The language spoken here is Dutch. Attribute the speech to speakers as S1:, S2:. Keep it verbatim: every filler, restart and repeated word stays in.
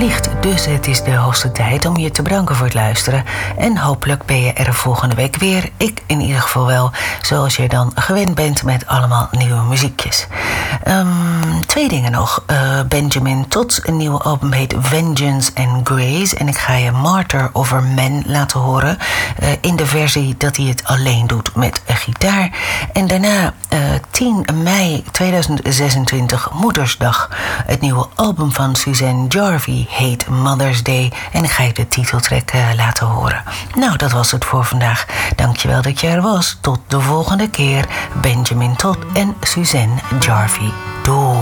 S1: vliegt, dus het is de hoogste tijd om je te bedanken voor het luisteren. En hopelijk ben je er volgende week weer. Ik in ieder geval wel, zoals je dan gewend bent met allemaal nieuwe muziekjes. Um, twee dingen nog. Uh, Benjamin Todd's een nieuwe album heet Vengeance and Grace. En ik ga je Martyr Over Men laten horen. Uh, in de versie dat hij het alleen doet met een gitaar. En daarna uh, tien mei tweeduizend zesentwintig, Moedersdag. Het nieuwe album van Suzanne Jarvie heet Mother's Day. En ik ga je de titeltrack uh, laten horen. Nou, dat was het voor vandaag. Dankjewel dat je er was. Tot de volgende keer. Benjamin Todd en Suzanne Jarvie. Doei.